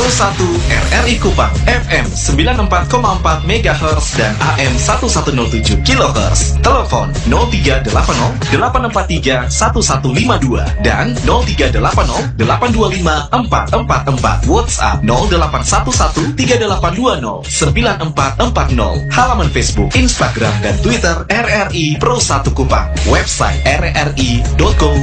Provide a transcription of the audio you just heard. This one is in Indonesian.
1 RRI Kupang FM 94,4 MHz dan AM 1107 kHz. Telepon 0380 843 1152 dan 0380 825 444. WhatsApp 0811 3820 9440. Halaman Facebook, Instagram dan Twitter RRI Pro 1 Kupang. Website rri.co